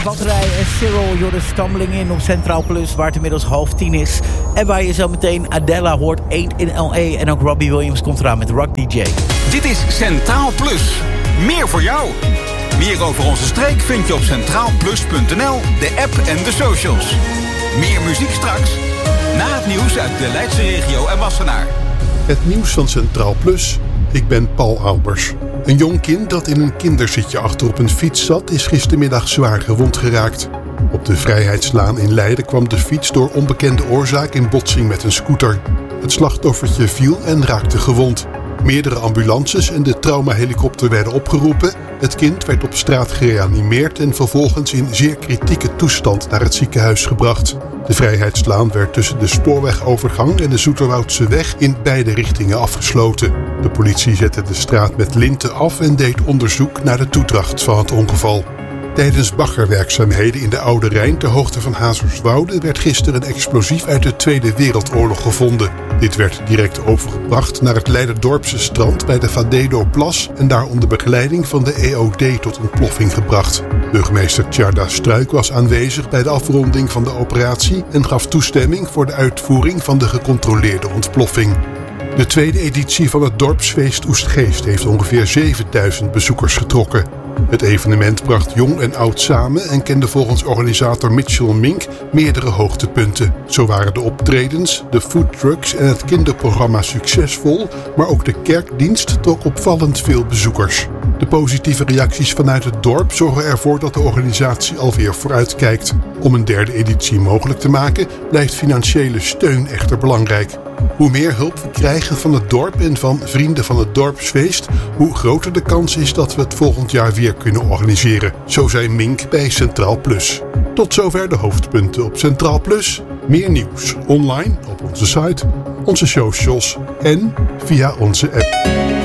Batterij en Cyril, joh, de stammeling in op Centraal Plus, waar het inmiddels 9:30 is. En waar je zo meteen Adela hoort, Ain't in L.A. En ook Robbie Williams komt eraan met Rock DJ. Dit is Centraal Plus. Meer voor jou. Meer over onze streek vind je op centraalplus.nl, de app en de socials. Meer muziek straks, na het nieuws uit de Leidse regio en Wassenaar. Het nieuws van Centraal Plus. Ik ben Paul Albers. Een jong kind dat in een kinderzitje achter op een fiets zat, is gistermiddag zwaar gewond geraakt. Op de Vrijheidslaan in Leiden kwam de fiets door onbekende oorzaak in botsing met een scooter. Het slachtoffertje viel en raakte gewond. Meerdere ambulances en de traumahelikopter werden opgeroepen. Het kind werd op straat gereanimeerd en vervolgens in zeer kritieke toestand naar het ziekenhuis gebracht. De Vrijheidslaan werd tussen de spoorwegovergang en de Zoeterwoudseweg in beide richtingen afgesloten. De politie zette de straat met linten af en deed onderzoek naar de toedracht van het ongeval. Tijdens baggerwerkzaamheden in de Oude Rijn ter hoogte van Hazerswoude werd gisteren een explosief uit de Tweede Wereldoorlog gevonden. Dit werd direct overgebracht naar het Leiderdorpse strand bij de Vadedo-plas en daar onder begeleiding van de EOD tot ontploffing gebracht. Burgemeester Tjarda Struik was aanwezig bij de afronding van de operatie en gaf toestemming voor de uitvoering van de gecontroleerde ontploffing. De tweede editie van het dorpsfeest Oestgeest heeft ongeveer 7000 bezoekers getrokken. Het evenement bracht jong en oud samen en kende volgens organisator Mitchell Mink meerdere hoogtepunten. Zo waren de optredens, de foodtrucks en het kinderprogramma succesvol, maar ook de kerkdienst trok opvallend veel bezoekers. De positieve reacties vanuit het dorp zorgen ervoor dat de organisatie alweer vooruitkijkt. Om een derde editie mogelijk te maken blijft financiële steun echter belangrijk. Hoe meer hulp we krijgen van het dorp en van vrienden van het dorpsfeest, hoe groter de kans is dat we het volgend jaar weer kunnen organiseren. Zo zei Mink bij Centraal Plus. Tot zover de hoofdpunten op Centraal Plus. Meer nieuws online op onze site, onze socials en via onze app.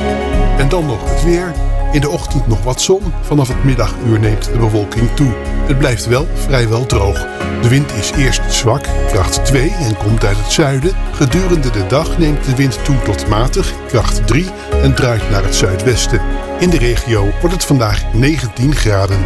En dan nog het weer. In de ochtend nog wat zon. Vanaf het middaguur neemt de bewolking toe. Het blijft wel vrijwel droog. De wind is eerst zwak, kracht 2 en komt uit het zuiden. Gedurende de dag neemt de wind toe tot matig, kracht 3 en draait naar het zuidwesten. In de regio wordt het vandaag 19 graden.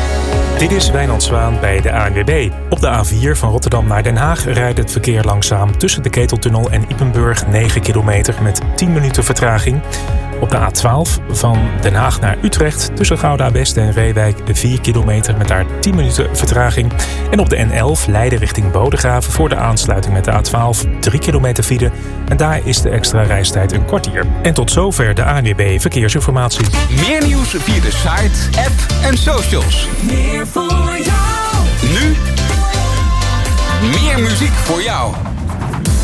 Dit is Wijnand Zwaan bij de ANWB. Op de A4 van Rotterdam naar Den Haag rijdt het verkeer langzaam tussen de Keteltunnel en Ypenburg 9 kilometer met 10 minuten vertraging. Op de A12 van Den Haag naar Utrecht tussen Gouda West en Reewijk 4 kilometer met daar 10 minuten vertraging. En op de N11 Leiden richting Bodegraven voor de aansluiting met de A12 3 kilometer file. En daar is de extra reistijd een kwartier. En tot zover de ANWB Verkeersinformatie. Meer nieuws via de site, app en socials. Meer voor jou. Nu meer muziek voor jou.